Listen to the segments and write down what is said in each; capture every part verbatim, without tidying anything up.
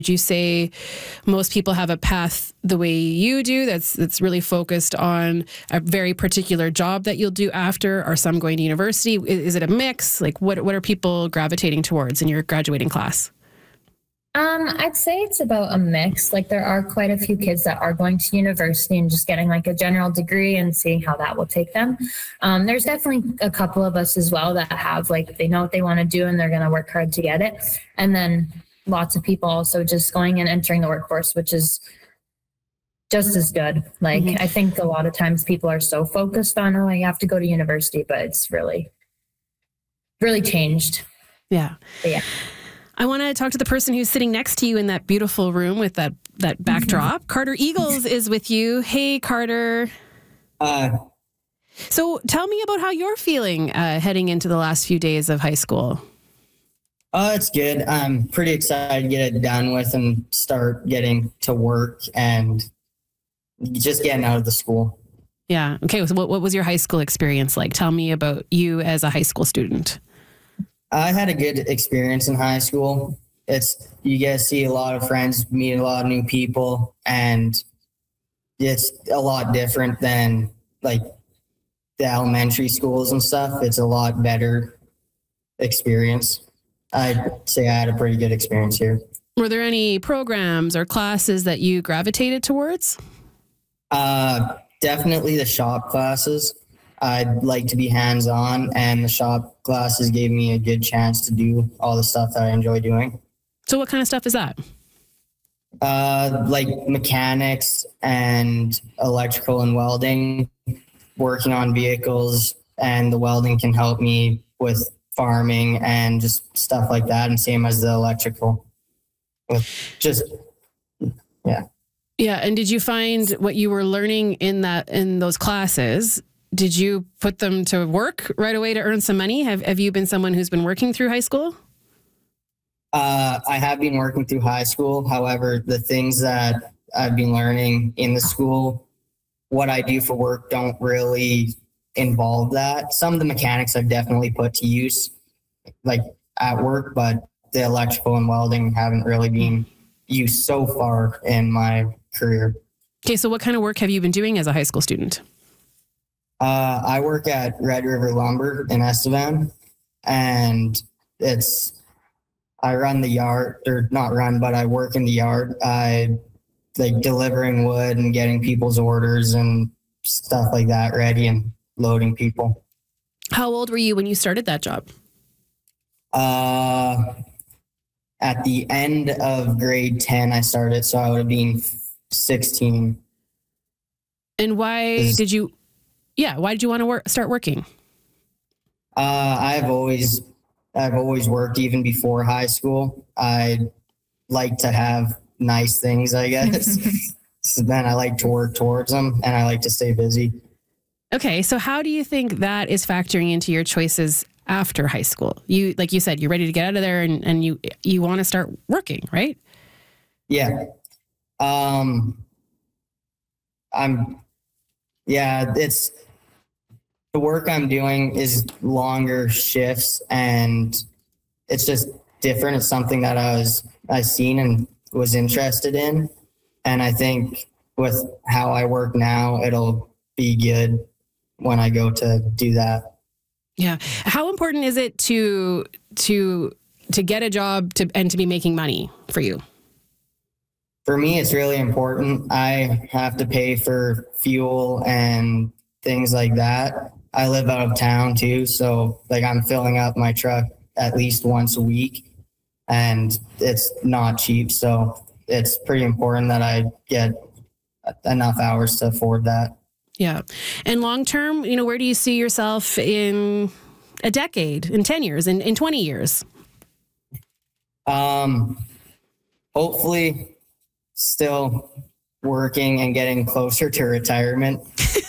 you say most people have a path the way you do that's that's really focused on a very particular job that you'll do after? Are some going to university? Is it a mix? Like what what are people gravitating towards in your graduating class? Um, I'd say it's about a mix. Like there are quite a few kids that are going to university and just getting like a general degree and seeing how that will take them. Um, there's definitely a couple of us as well that have like, they know what they want to do and they're going to work hard to get it. And then lots of people also just going and entering the workforce, which is just as good. Like, mm-hmm. I think a lot of times people are so focused on, oh, I have to go to university, but it's really, really changed. Yeah. But yeah. I want to talk to the person who's sitting next to you in that beautiful room with that, that backdrop. Mm-hmm. Carter Eagles is with you. Hey, Carter. Uh, so tell me about how you're feeling uh, heading into the last few days of high school. Oh, it's good. I'm pretty excited to get it done with and start getting to work and just getting out of the school. Yeah. Okay. So what, what was your high school experience like? Tell me about you as a high school student. I had a good experience in high school. It's, you get to see a lot of friends, meet a lot of new people, and it's a lot different than like the elementary schools and stuff. It's a lot better experience. I'd say I had a pretty good experience here. Were there any programs or classes that you gravitated towards? Uh, definitely the shop classes. I'd like to be hands-on, and the shop classes gave me a good chance to do all the stuff that I enjoy doing. So what kind of stuff is that? Uh, like mechanics and electrical and welding, working on vehicles, and the welding can help me with farming and just stuff like that, and same as the electrical. With just yeah. Yeah, and did you find what you were learning in that in those classes, did you put them to work right away to earn some money? Have have you been someone who's been working through high school? Uh, I have been working through high school. However, the things that I've been learning in the school, what I do for work don't really involve that. Some of the mechanics I've definitely put to use like at work, but the electrical and welding haven't really been used so far in my career. Okay, so what kind of work have you been doing as a high school student? Uh, I work at Red River Lumber in Estevan, and it's, I run the yard, or not run, but I work in the yard. I like delivering wood and getting people's orders and stuff like that ready and loading people. How old were you when you started that job? Uh, at the end of grade ten, I started, so I would have been sixteen. And why did you, yeah, why did you want to work, start working? Uh, I've always, I've always worked even before high school. I like to have nice things, I guess. So then I like to work towards them, and I like to stay busy. Okay, so how do you think that is factoring into your choices after high school? You, like you said, you're ready to get out of there, and, and you you want to start working, right? Yeah. Um. I'm. Yeah, it's the work I'm doing is longer shifts, and it's just different. It's something that I was I seen and was interested in, and I think with how I work now, it'll be good when I go to do that. Yeah. How important is it to to to get a job to and to be making money for you? For me, it's really important. I have to pay for fuel and things like that. I live out of town too, so like I'm filling up my truck at least once a week, and it's not cheap. So it's pretty important that I get enough hours to afford that. Yeah. And long term, you know, where do you see yourself in a decade, in ten years, in, in twenty years? Um, hopefully still working and getting closer to retirement.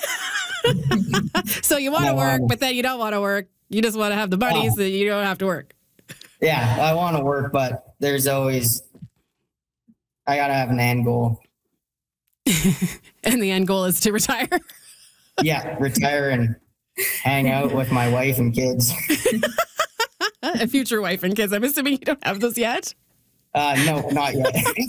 So you want to work, but then you don't want to work. You just want to have the money oh. so you don't have to work. Yeah, I want to work, but there's always, I got to have an end goal. And the end goal is to retire? Yeah, retire and hang out with my wife and kids. A future wife and kids. I'm assuming you don't have those yet? Uh, no, not yet.